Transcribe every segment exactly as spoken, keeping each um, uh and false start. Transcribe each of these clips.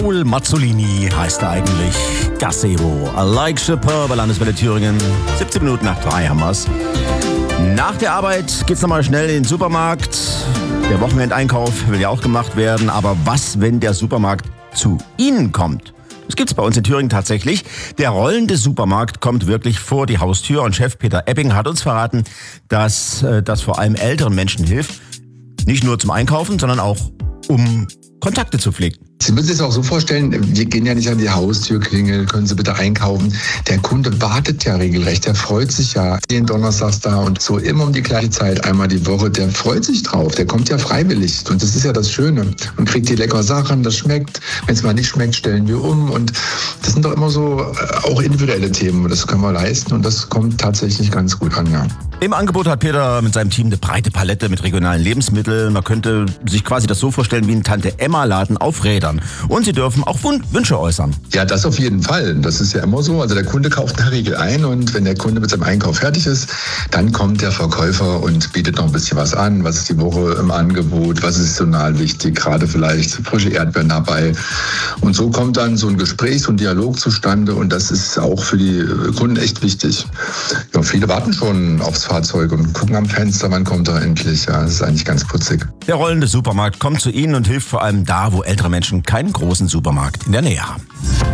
Paul Mazzolini heißt er eigentlich. Gazebo, I like superb, Landeswelle Thüringen. siebzehn Minuten nach drei haben wir's. Nach der Arbeit geht's nochmal schnell in den Supermarkt. Der Wochenendeinkauf will ja auch gemacht werden. Aber was, wenn der Supermarkt zu Ihnen kommt? Das gibt's bei uns in Thüringen tatsächlich. Der rollende Supermarkt kommt wirklich vor die Haustür. Und Chef Peter Epping hat uns verraten, dass äh, das vor allem älteren Menschen hilft. Nicht nur zum Einkaufen, sondern auch um Kontakte zu pflegen. Sie müssen sich das auch so vorstellen, wir gehen ja nicht an die Haustür, klingeln, können Sie bitte einkaufen. Der Kunde wartet ja regelrecht, der freut sich ja. Den Donnerstags da und so immer um die gleiche Zeit, einmal die Woche, der freut sich drauf, der kommt ja freiwillig. Und das ist ja das Schöne. Man kriegt die leckeren Sachen, das schmeckt. Wenn es mal nicht schmeckt, stellen wir um. Und das sind doch immer so auch individuelle Themen. Das können wir leisten und das kommt tatsächlich ganz gut an, ja. Im Angebot hat Peter mit seinem Team eine breite Palette mit regionalen Lebensmitteln. Man könnte sich quasi das so vorstellen wie ein Tante-Emma-Laden auf Rädern. Und Sie dürfen auch Wünsche äußern. Ja, das auf jeden Fall. Das ist ja immer so. Also der Kunde kauft in der Regel ein und wenn der Kunde mit seinem Einkauf fertig ist, dann kommt der Verkäufer und bietet noch ein bisschen was an. Was ist die Woche im Angebot? Was ist saisonal wichtig? Gerade vielleicht frische Erdbeeren dabei. Und so kommt dann so ein Gespräch, so ein Dialog zustande und das ist auch für die Kunden echt wichtig. Ja, viele warten schon aufs Fahrzeug und gucken am Fenster, wann kommt er endlich. Ja, das ist eigentlich ganz putzig. Der rollende Supermarkt kommt zu Ihnen und hilft vor allem da, wo ältere Menschen keinen großen Supermarkt in der Nähe haben.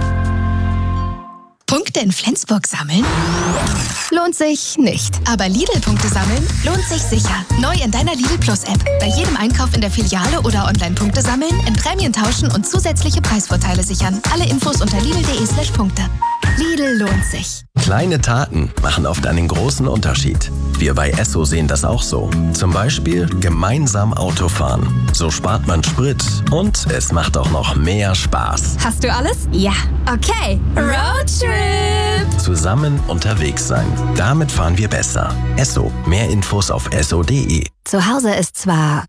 Punkte in Flensburg sammeln? Lohnt sich nicht. Aber Lidl-Punkte sammeln lohnt sich sicher. Neu in deiner Lidl Plus-App. Bei jedem Einkauf in der Filiale oder online Punkte sammeln, in Prämien tauschen und zusätzliche Preisvorteile sichern. Alle Infos unter lidl.de slash Punkte. Lidl lohnt sich. Kleine Taten machen oft einen großen Unterschied. Wir bei Esso sehen das auch so. Zum Beispiel gemeinsam Auto fahren. So spart man Sprit und es macht auch noch mehr Spaß. Hast du alles? Ja. Okay. Roadtrip! Zusammen unterwegs sein. Damit fahren wir besser. Esso. Mehr Infos auf esso punkt de. Zu Hause ist zwar...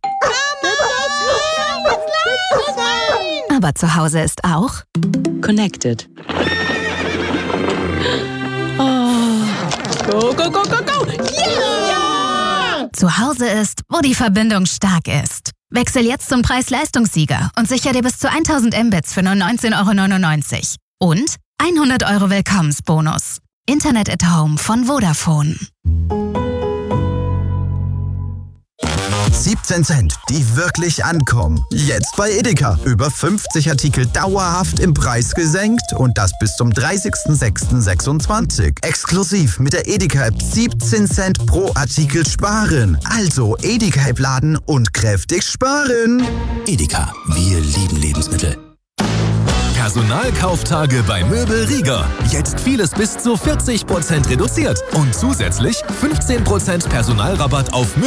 Aber zu Hause ist auch... Connected. Go, go, go, go, go! Yeah! Zu Hause ist, wo die Verbindung stark ist. Wechsel jetzt zum Preis-Leistungssieger und sicher dir bis zu tausend Mbits für nur neunzehn Euro neunundneunzig. Und hundert Euro Willkommensbonus. Internet at Home von Vodafone. siebzehn Cent, die wirklich ankommen. Jetzt bei Edeka. Über fünfzig Artikel dauerhaft im Preis gesenkt und das bis zum dreißigsten sechsten sechsundzwanzig. Exklusiv mit der Edeka-App siebzehn Cent pro Artikel sparen. Also Edeka-App laden und kräftig sparen. Edeka, wir lieben Lebensmittel. Personalkauftage bei Möbel Rieger. Jetzt vieles bis zu vierzig Prozent reduziert und zusätzlich fünfzehn Prozent Personalrabatt auf Möbel.